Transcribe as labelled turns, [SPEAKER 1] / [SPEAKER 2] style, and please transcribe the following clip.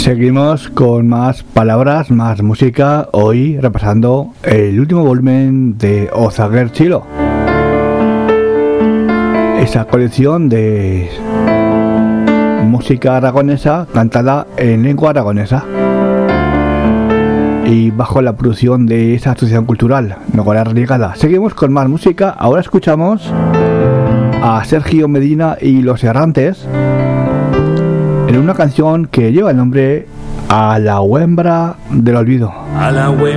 [SPEAKER 1] Seguimos con más palabras, más música, hoy repasando el último volumen de Ozager Chilo, esa colección de música aragonesa cantada en lengua aragonesa y bajo la producción de esa asociación cultural Nogora Religada. Seguimos con más música, ahora escuchamos a Sergio Medina y Los Errantes en una canción que lleva el nombre A la Huembra del Olvido.
[SPEAKER 2] A la